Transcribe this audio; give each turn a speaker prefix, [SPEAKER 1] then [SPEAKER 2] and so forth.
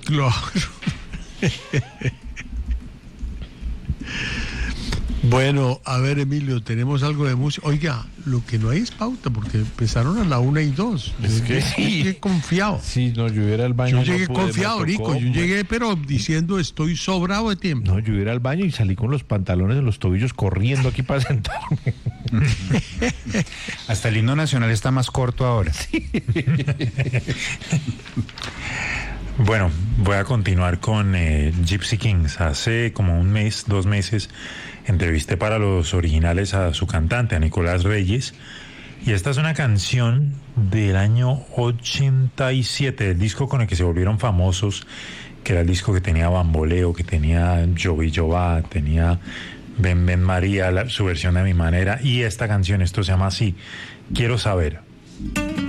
[SPEAKER 1] Claro. Bueno, a ver, Emilio, tenemos algo de música. Oiga, lo que no hay es pauta, porque empezaron a la 1:02.
[SPEAKER 2] Es que
[SPEAKER 1] Yo llegué confiado.
[SPEAKER 2] Sí, no, yo iba al baño.
[SPEAKER 1] Yo llegué
[SPEAKER 2] no pude,
[SPEAKER 1] confiado,
[SPEAKER 2] me tocó,
[SPEAKER 1] Rico. Yo llegué, pero diciendo estoy sobrado de tiempo.
[SPEAKER 2] No, yo iba al baño y salí con los pantalones en los tobillos corriendo aquí para sentarme.
[SPEAKER 3] Hasta el himno nacional está más corto ahora. Bueno, voy a continuar con Gypsy Kings. Hace como un mes, 2 meses, entrevisté para los originales a su cantante, a Nicolás Reyes. Y esta es una canción del año 87, del disco con el que se volvieron famosos, que era el disco que tenía Bamboleo, que tenía Jovi Jová, tenía Ven Ven María, su versión de Mi Manera. Y esta canción, esto se llama así, Quiero Saber.